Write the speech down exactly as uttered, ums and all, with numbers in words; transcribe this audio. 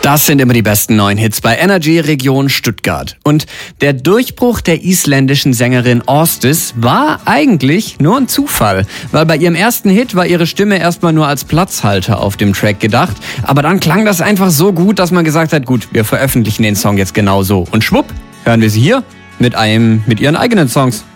Das sind immer die besten neuen Hits bei Energy Region Stuttgart. Und der Durchbruch der isländischen Sängerin Ásdís war eigentlich nur ein Zufall. Weil bei ihrem ersten Hit war ihre Stimme erstmal nur als Platzhalter auf dem Track gedacht. Aber dann klang das einfach so gut, dass man gesagt hat, gut, wir veröffentlichen den Song jetzt genau so. Und schwupp, hören wir sie hier mit einem, mit ihren eigenen Songs.